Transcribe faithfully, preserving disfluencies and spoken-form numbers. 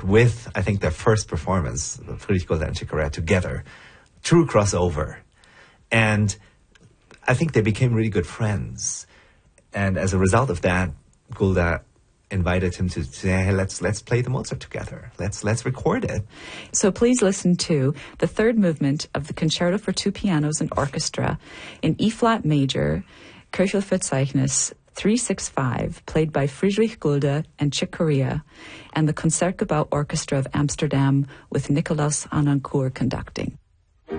with, I think, their first performance, Friedrich Gulda and Chick Corea together, true crossover. And I think they became really good friends. And as a result of that, Gulda invited him to say, hey, let's let's play the Mozart together. Let's let's record it. So please listen to the third movement of the Concerto for Two Pianos and Orchestra in E-flat major, Köchelverzeichnis three sixty-five, played by Friedrich Gulda and Chick Corea, and the Concertgebouw Orchestra of Amsterdam with Nicolas Anancourt conducting.